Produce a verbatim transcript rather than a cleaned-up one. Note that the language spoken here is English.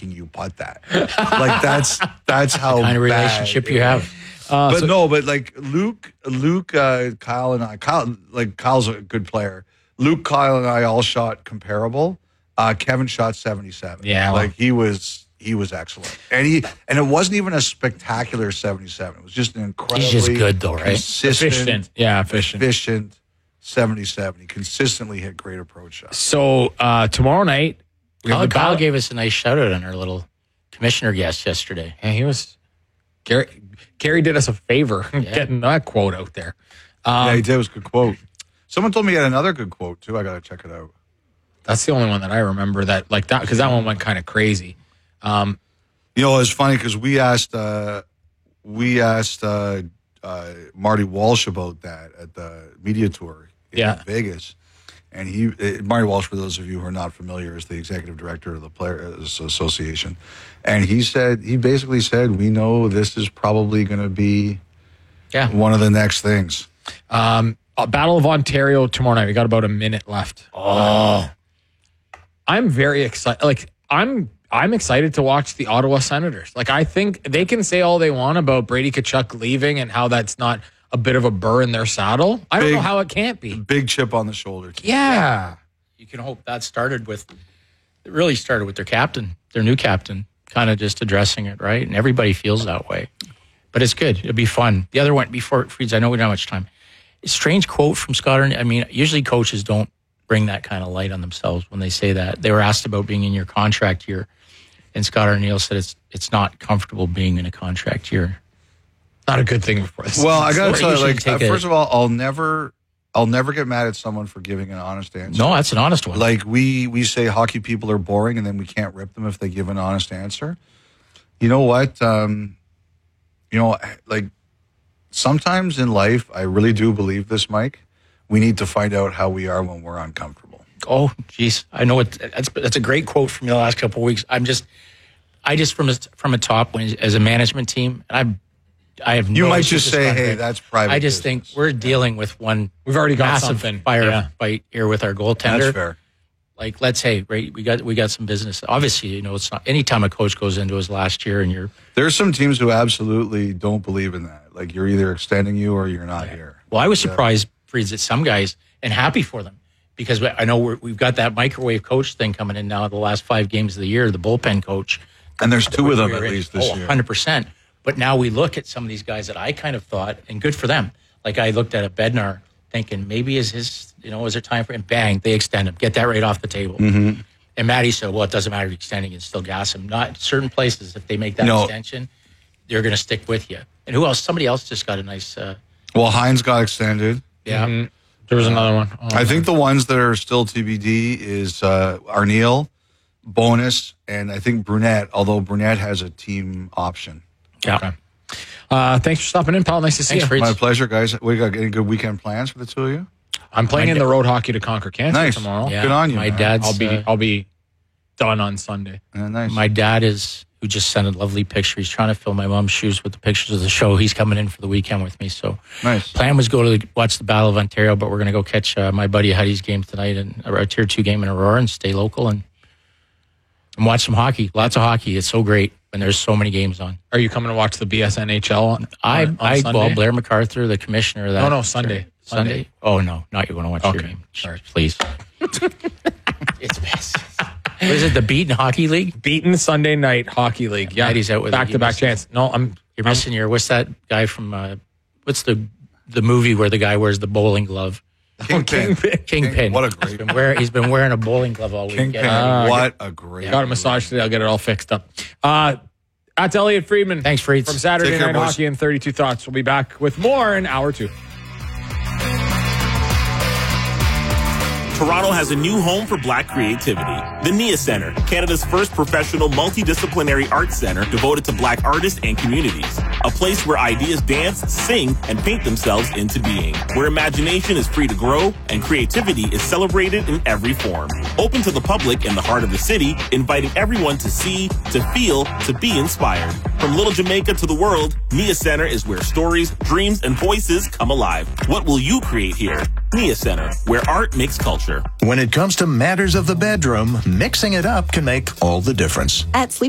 watching you putt that. Like that's that's how the kind of bad relationship you have. Uh, but so, no, but like Luke, Luke, uh, Kyle, and I, Kyle, like Kyle's a good player. Luke, Kyle, and I all shot comparable. Uh, Kevin shot seventy-seven. Yeah, like he was, he was excellent, and he, and it wasn't even a spectacular seventy-seven. It was just an incredibly He's just good though, right? consistent, efficient. Yeah, efficient. efficient seventy-seven. He consistently hit great approach shots. So uh, tomorrow night, we have Kyle, the Kyle battle- gave us a nice shout out on our little commissioner guest yesterday. Yeah, he was. Gary, Gary did us a favor Yeah. getting that quote out there. Um, Yeah, he did. It was a good quote. Someone told me he had another good quote too. I got to check it out. That's the only one that I remember that like that because that one went kind of crazy. Um, You know, it's funny because we asked uh, we asked uh, uh, Marty Walsh about that at the media tour in Yeah. Vegas, and he uh, Marty Walsh, for those of you who are not familiar, is the executive director of the Players Association, and he said he basically said we know this is probably going to be Yeah. one of the next things. um, uh, Battle of Ontario tomorrow night. We got about a minute left. Oh, I'm very excited. Like I'm, I'm excited to watch the Ottawa Senators. Like I think they can say all they want about Brady Tkachuk leaving and how that's not a bit of a burr in their saddle. I don't Big- know how it can't be. Big chip on the shoulder. Yeah. you can hope that started with, it really started with their captain, their new captain, kind of just addressing it, right? And everybody feels that way. But it's good. It'll be fun. The other one, before Freeds, I know we don't have much time. A strange quote from Scott Arniel. I mean, usually coaches don't bring that kind of light on themselves when they say that. They were asked about being in your contract year, and Scott Arniel said it's it's not comfortable being in a contract year. Not a good thing for us. Well, I got to So tell you, usually like, uh, take a- first of all, I'll never, I'll never get mad at someone for giving an honest answer. No, that's an honest one. Like we we say hockey people are boring, and then we can't rip them if they give an honest answer. You know what? Um, you know, like sometimes in life, I really do believe this, Mike. We need to find out how we are when we're uncomfortable. Oh, geez, I know it. That's that's a great quote from the last couple of weeks. I'm just, I just from a, from a top when as a management team, and I I have. You no might issue just say, describing "Hey, it. that's private." I just business. think we're dealing with one. We've already got massive something. fire Yeah. fight here with our goaltender. That's fair. Like, let's say, right, we got we got some business. Obviously, you know, it's not anytime a coach goes into his last year and you're. There's some teams who absolutely don't believe in that. Like you're either extending you or you're not here. Well, I was surprised, Freeds, that some guys, and happy for them, because I know we're, we've got that microwave coach thing coming in now. The last five games of the year, the bullpen coach. And there's two of them We at were in- least this oh, year. one hundred percent. But now we look at some of these guys that I kind of thought, and good for them. Like I looked at a Bednar thinking maybe is his, you know, is there time for him? Bang, they extend him. Get that right off the table. Mm-hmm. And Matty said, well, it doesn't matter if you're extending and still gas him. Not certain places, if they make that No. extension, they're going to stick with you. And who else? Somebody else just got a nice, uh, Well, Hines got extended. yeah. Mhm. There was another one. Oh, I think the ones that are still T B D is uh, Arniel, Bonus, and I think Brunette, although Brunette has a team option. Yeah. Okay. Uh, thanks for stopping in, pal. Nice to see Thanks, you. Freeds. My pleasure, guys. We got any good weekend plans for the two of you? I'm playing My in da- the road hockey to conquer cancer Nice. tomorrow. Yeah. Good on you, My man. dad's, I'll be uh, I'll be done on Sunday. Yeah, nice. my dad is, who just sent a lovely picture. He's trying to fill my mom's shoes with the pictures of the show. He's coming in for the weekend with me. So nice. plan was go to the, watch the Battle of Ontario, but we're going to go catch uh, my buddy Huddy's game tonight and a tier two game in Aurora and stay local and, and watch some hockey. Lots of hockey. It's so great when there's so many games on. Are you coming to watch the B S N H L on, I, on I, Sunday? well, Blair MacArthur, the commissioner of that. No, no, Sunday. Sunday. Sunday. Oh, no, not you want to watch your Okay. game. Sorry. Please. It's best. What is it, the Beaton Hockey League? Beaten Sunday night hockey league. Yeah, Maddie's out with it. back to back He chance. No, I'm. You're missing your, what's that guy from, uh, what's the the movie where the guy wears the bowling glove? Kingpin. Kingpin. What a great- He's been, wear, he's been wearing a bowling glove all week. Kingpin. Yeah. what a great. Got a massage today. I'll get it all fixed up. Uh, that's Elliot Friedman. Thanks, Freeds. From Saturday Take care, Night boys. Hockey and thirty-two Thoughts. We'll be back with more in hour two. Toronto has a new home for Black creativity. The Nia Center, Canada's first professional multidisciplinary arts center devoted to Black artists and communities. A place where ideas dance, sing, and paint themselves into being. Where imagination is free to grow and creativity is celebrated in every form. Open to the public in the heart of the city, inviting everyone to see, to feel, to be inspired. From Little Jamaica to the world, Nia Center is where stories, dreams, and voices come alive. What will you create here? Nia Center, where art makes culture. When it comes to matters of the bedroom, mixing it up can make all the difference. At Sleep